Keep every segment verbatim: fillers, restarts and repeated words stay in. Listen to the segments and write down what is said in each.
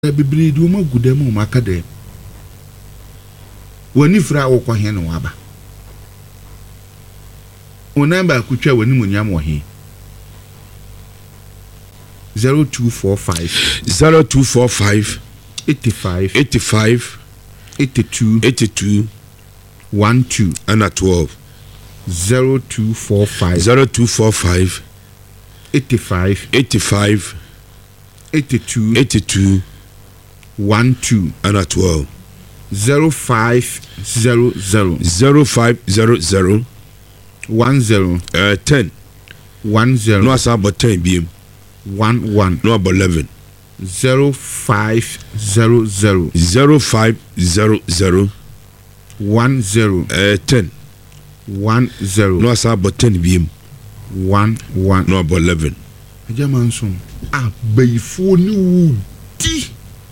bibiri du ma gudam o maka de wani fra wo kwa he no waba ona ba kutwa wani munyam wo he zero two four five zero two four five eighty-five eighty-five eighty-two eighty-two one two and at twelve zero two four five zero two four five eighty-five eighty-five eighty-two eighty-two one two and at twelve zero five zero zero zero five zero zero one zero uh ten one zero no asa about ten bm one one no about eleven zero five zero zero zero five zero zero one zero uh ten one zero no asa about ten bm one one no about eleven ajamanso abayifo ni wudi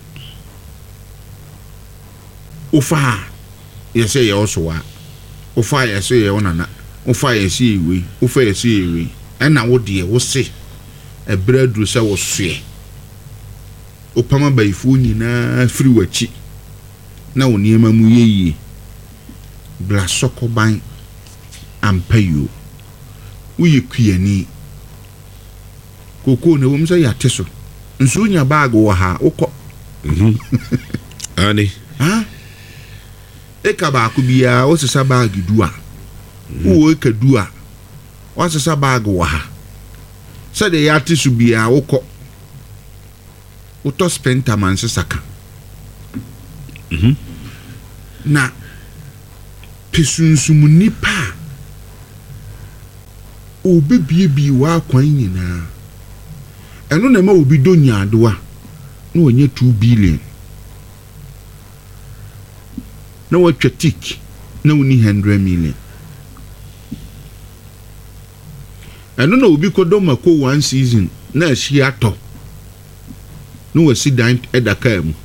ofa yese ye osowa ofa yese ye onana ofa yese ewe ofa yese ewe ena wo de wo se ebredru se wo soe opama bayifo nyina firi wachi na woniema mu yeye bla sokoban ampayo uye kuyani koko ne wom se ya teso nso nya bag wo ha ukọ mhm ani ha eka ba ku bia wo sesa bag dua wo eka dua wo sesa bag wo ha se de ya teso bia ukọ uto spenta man saka mhm na pesunsum nipa obebie bi wa kwan nyina eno na ma obi do nyaadoa na onye two billion na watwa tik na oni one hundred million eno na obi kodo mako one season na ahia ato na wasi dan edaka mu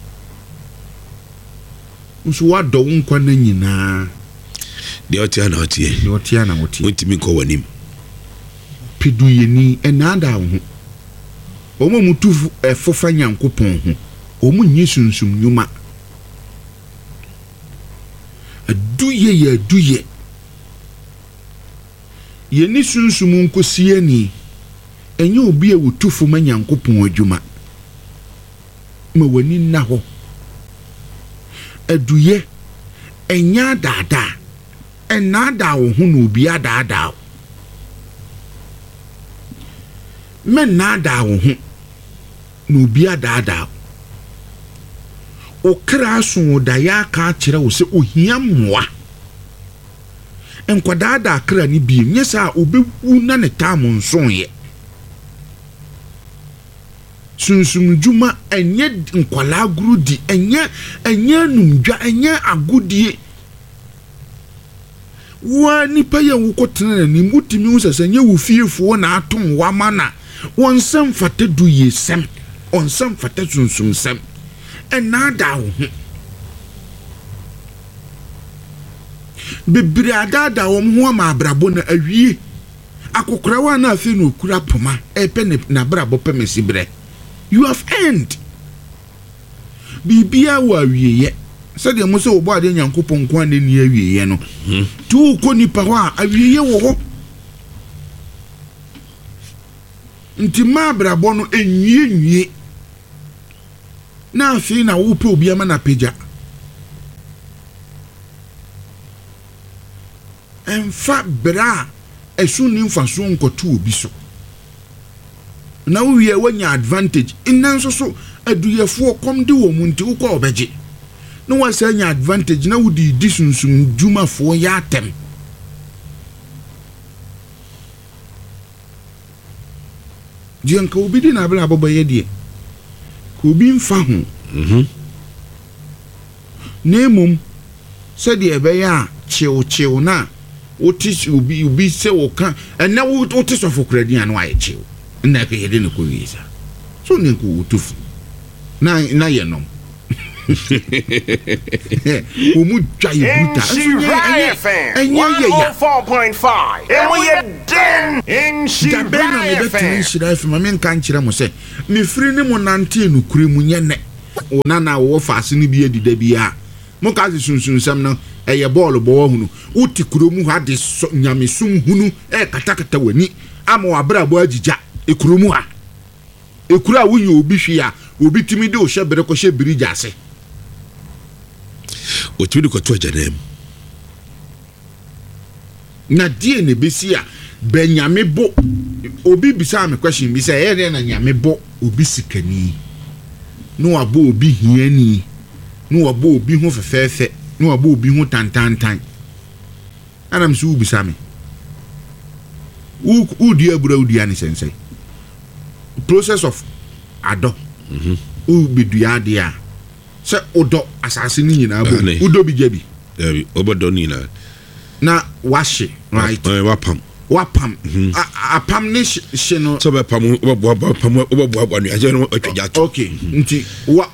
nso wado nkwa na nyina de otia na otie de otia na otie ontimi ko wanim pedu yeni enada ho omo mutu efofa nyankopon ho omo nyi sunsum nyuma aduye ye aduye yeni sunsum nkosie ni enye obi e wotufu ma nyankopon adwuma ma wani na ho aduye enya dada enada wo ho no obi adada men nada wo ho no obi adada o kra so da ya ka kire wo se ohia mmoa enkwadaada kra ni bi nyesa obewu na ne tam nson ye sunsum juma enye nkwala grudi enye enye numdwa enye agodie wa nipa ye wo kotena ni mutimi wo sese nye wo fiefo na atom wa mana won sam fata du yesem on sam fata sunsum sam enada wo ho bibiri adada wo ho ma abrabo na awie akokora wa na afi no kura poma epe na abrabo pemesi bre you have earned bibia wa wieye sade mo se obo ade nyankopon kwa ne ni awieye no tu ko nipa ho a awieye wo ho nti ma brabo no enwie nwie na afi na wo pe obi ama na peja emfa bra esu ni mfaso nkoto obi so na we wanya advantage inanso so aduyefo kom de wo munti wo kwa obeje no wasa nya advantage na wudi disunsum juma fo ya atem dian ka obi di na bla bobo ye die ko obi mfa ho mhm nemum se de ebe ya chiu chiu na oti obi obi se wo kan ena wo oti so fokradi anu aye chiu na ka yede ne ko wiza so ne ko utufu na na ye no o mu twa ye bruta one oh four point five and we are den in Shiraya F M. Shiraya F M. Me nka nkyira mo se me firi ne mo nante enukure mu nye ne o nana wo faase ni bi edida bi a mo ka se sunsunsam no eye ball bo hunu uti kuromu ha de nyamesum hunu e katakata wani ama wabra bo agija e kuromu ha e kura a wunye obi hwe a obi timi de o hye bere ko hye biri jase o timi ko to janem na die ne besi a benyame bo obi bisa me question bi say e na nyame bo obi sikani no wabo obi hiani no wabo obi ho fefefe no wabo obi ho tantantan ana msu bisa me u u dia bura u dia ni sensei process of ado mhm u bidua dia se odo asase ni nyina bo udo bi jabi dabi obodo ni na na washi right eh wapam wapam apam ne she no so be pam obo pam obo bo anu aje no atwaja to okay nti wa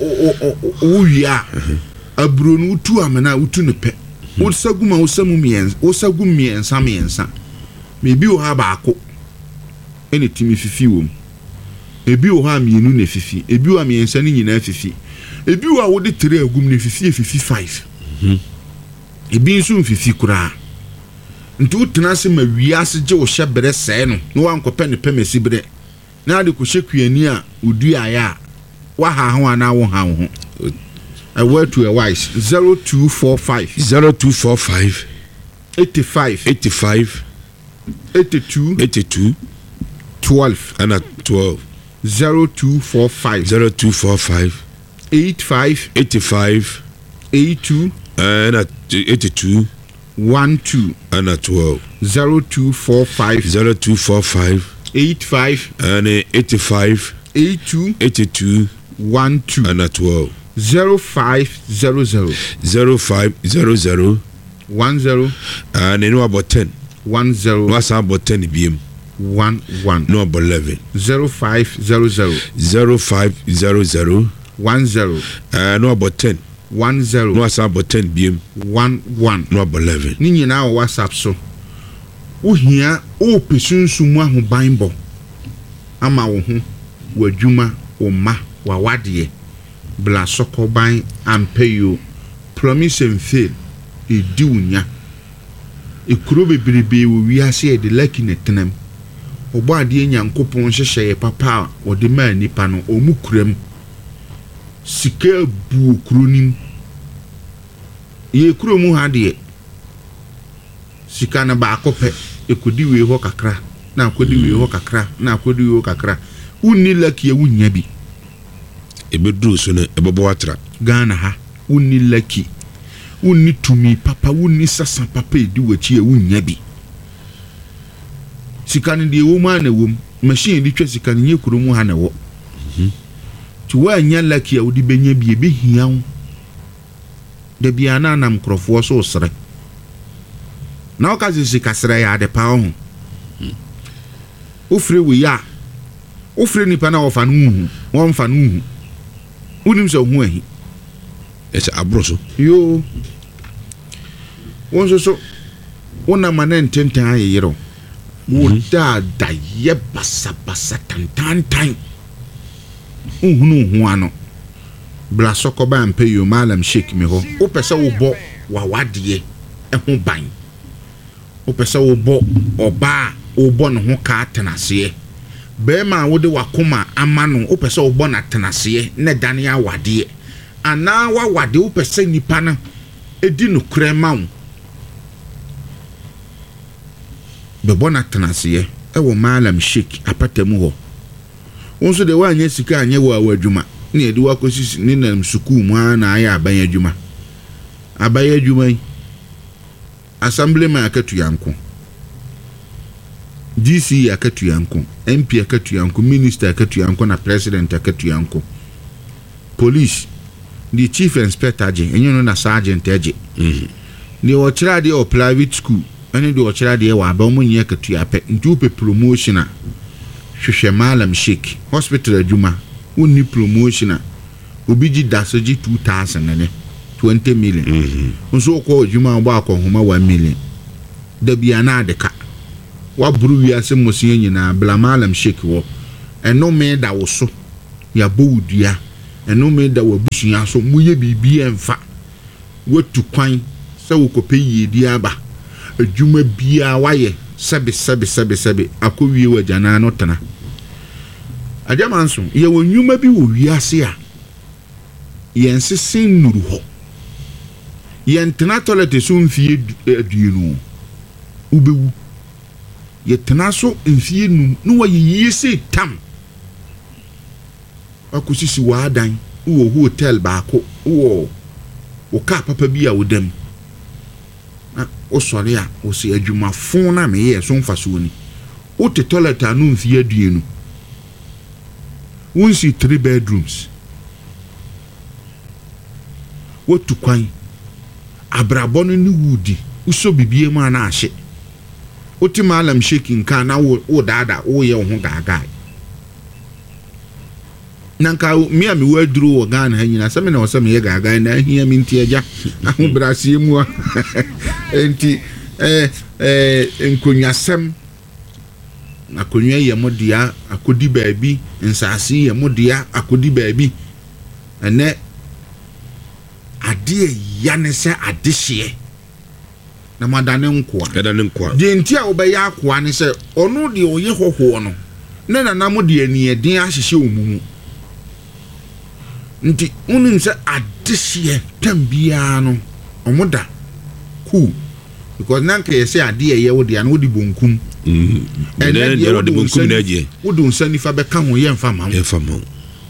o wia aburo no utu amena utu ne pe wo saguma wo samu mien wo sagum mien sa mien sa mebi o ha baako ene timi fifi wom ebi o ha mienu ne fifi ebi o mien sa ni nyina fifi ebi o a wo de tere agum ne fifi fifi five mhm ebi nso fifi kura nti utena se ma wiase je wo hye bere sɛ no no wankope ne pemesi bere na ade ko hyekwani a udua ya wa ha ho ana wo ha ho a word to a wise zero two four five zero two four five eighty-five eighty-five eighty-two eighty-two twelve and twelve zero two four five zero two four five eighty-five eighty-five eighty-two and eighty-two one two and twelve zero two four five zero two four five eighty-five and eighty-five eighty-two eighty-two one two and twelve zero five zero zero zero five zero zero one zero and no about ten one zero what's about ten B M one one no about eleven zero five zero zero zero five zero zero one zero and no about ten one zero no what's about ten B M one one no about eleven ni nyina o WhatsApp so wo hia o pesunsumu ahoban bo ama wo ho wadwuma o ma wa wade bla sokoban ampeyo promise and fail e di unya e kuro bebrebe wo wiase e de lucky netenam obo ade nyankopon hyehye papa o de ma nipa no o mu kuram sika bu kuronim ye kuro mu ha de sika na ba akopɛ ekodi we ho kakra na akodi we ho kakra na akodi we ho kakra unni lucky e wunya bi ebedru so na ebobo atra Ghana ha unni lucky unni tumi papa unni sasa papa edi wachi e wunya bi sika ne de wo ma na wom machine di twa sika ne nyekuro mu ha na wo mhm ti wa nya lucky a wodi benya bi e be hiawo de bia na nam krofo so sere na o ka sika sere ya de pa ho o fre we ya o fre nipa na o fa no hu won fa no hu unim so hu ahi ese abroso yo won so so wona manen tenten ayero wo da da ye basa basa tantan tan uhunu hu ano bla sokoba ampe yo malam shake me ho o pese wo bo wa wade e ho ban o pese wo bo oba o bo no ho ka tenase be ma wo de wakoma ama no o pese wo bo na tenase ne dane ya wade ana wa wade o pese nipa na edi no krema wo be bo na tenase e wo malam shake apatamu ho wonso de wa anya sika anya wo awadwuma ni edi wakosi ni nam suku mu na aya abanya adwuma abaya adwuma assemblyman akatu yanko D C akatu yanko M P akatu yanko minister akatu yanko na president akatu yanko police the chief inspector age enyo no na sergeant age mhm ni o kira de o private school ani de o kira de wa ba mo nyi akatu ape ntu pe promotion a hwehwe malam shake hospital adwuma unni promotion obi gi dasoji two thousand ne twenty million mhm nso ko adwuma obo akohoma one million da bia na adeka wa buru wiase mosie nyina bla malam shake wo eno me da wo so ya bowudua ɛno me da wabusua so moyɛ biribi ɛmfa watu kwan sɛ wokɔpɛ yiedi aba adwuma biara wayɛ sɛbe sɛbe sɛbe sɛbe akɔwie wagyanaa no tena agyama nso yɛwɔ nnwuma bi wɔ wiase a yɛnsese nnuru hɔ yɛntena toilet so mfie aduonu wobɛwu yɛtena so mfie num no wɔyɛyie sɛ tam akɔsisi w'adan wowɔ hotel baako wowɔ wo kaa papa bi a wodam na wosɔre a wosi adwumafo na meyɛ so mfa so ni wote toilet a no mfie aduonu wonsi three bedrooms wotu kwan abrabɔ no ne wudi uso bibie mu ana ahye woti malam shaking ka na wo dada wo ye wo ho gaga nanka mi a mi waduru wo Ghana ha nyina sɛ me na wo sɛ me ye gaga na ahia mi nti agya aho brasie mu a enti eh eh nkonyasɛm akonwa ye modia akodi baabi nsase ye modia akodi baabi ene ade ya ne sɛ adehye na madane nkoa ɛdane nkoa de nti a obɛya akoa ne sɛ ɔno de oyɛ hoho no na na nam de aniɛden ahyehye omumu nti unim sɛ adehye tambia no ɔmoda cool because nanka yɛ sɛ ade yɛ wo de an wo de bonkum mhm ɛnɛ de wo de bonkum na agye wo de nsani fa bɛka ho yɛ mfa ma yɛ mfa ma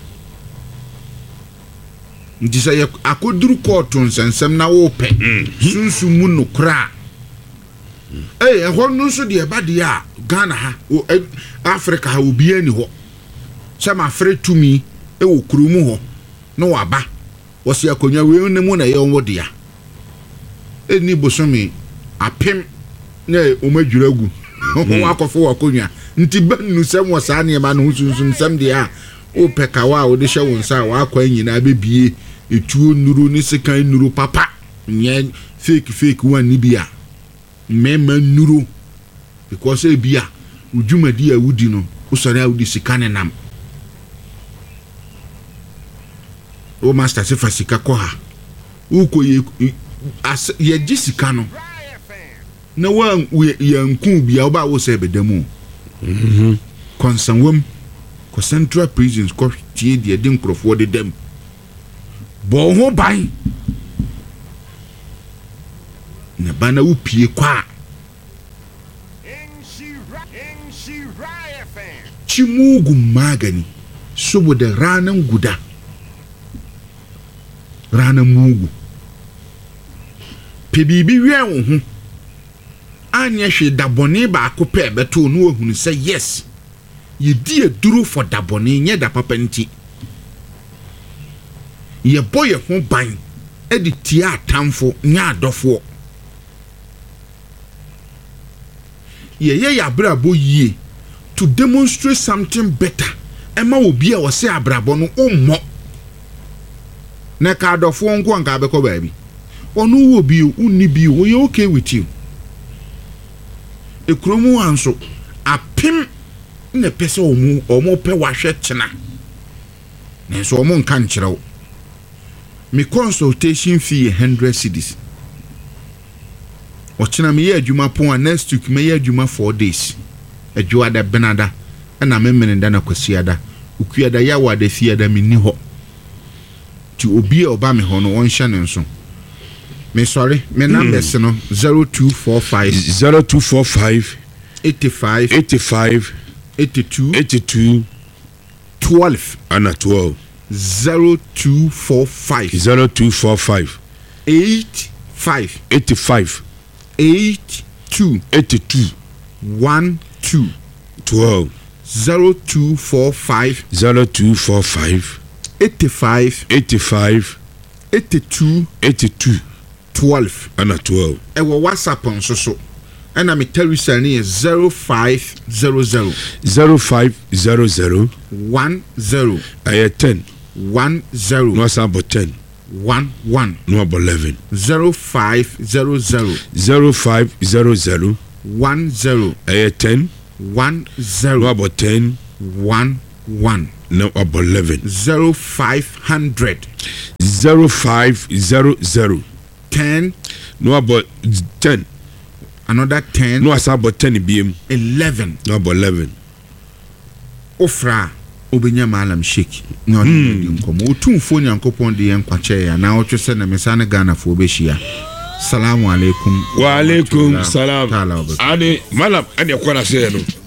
nti sɛ yɛ akoduru court nsɛnsɛm na wo pɛ sunsu mu no kra eh ɛhɔ no nso de ɛba de a Ghana ha Africa ha obi ani hɔ sɛ ma frɛ tumi e wo kurumu hɔ no waba wɔsi akonwa we ne mu na yɛ wo de a eni bosomi apem na omadwura gu ho akɔfo akonwa nti banu sɛm wɔ saa ne ma no sunsun sɛm de a o pɛ kawa o de hyɛ wo nsa wa akwa nyina bebie etuo nuru ni sekan nuru papa nye fake fake one ni bia mema nuru because e bia udwumadi a wudi no usare a wudi sikane nam o master se fasika ko ha uko ye ye gisika no na wa yanku bia oba wo se bedamu mhm konsanwam ko central prisons ko tie de de nkrofo de dem bo ho ban na bana upie kwa chimugu magani saboda ranan guda ranan mugu pebibi wian wo ho anya hwe dabone ba akopɛ beto no ohunu sɛ yes ye die duro for dabone nye da papa nti ye boye ho ban edi tia atamfo nya adofo ye ye ya brabo yie to demonstrate something better ema obi a wo se abrabo no ommo na ka adofo nko anka abekɔ baabi onu wo bi unni bi wo ye okay with you ekromu anso apim na pese omu omu pe wahwe kyena na so omu nka nkyerɛw me consultation fee one hundred cedis o kyena me ye adwuma pon a next week me ye adwuma four days adwuada benada na me menenda na kwasiada ukuada ya wada fiada me ni ho ti obi e oba me ho no won hye ne nso me sorry me numbers no zero two four five zero two four five eighty-five eighty-five eighty-two eighty-two twelve ana twelve zero two four five zero two four five eighty-five eighty-five eighty-two eighty-two one two twelve zero two four five zero two four five eighty-five eighty-five eighty-two eighty-two twelve ana twelve e wo WhatsApp nso so and me Teresa ni zero five zero zero zero five zero zero one zero aye ten one zero no sabo ten one one no abo eleven zero five zero zero zero five zero zero one zero aye ten one zero no abo ten one one na wabɔ eleven zero five hundred zero five zero zero ten na wabɔ ten another ten na wasa bɔ ten biem eleven na wabɔ eleven ofra obenya malam shake na odi nkomo otumfo nyankopɔn de yenkwache ya na otwe se na mesane Ghana fo obehia. Assalamu alaikum wa alaikum salam ade malam ade kwara se no